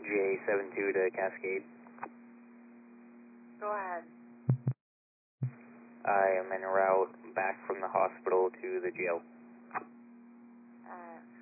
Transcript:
RGA-72 to Cascade. Go ahead. I am en route back from the hospital to the jail.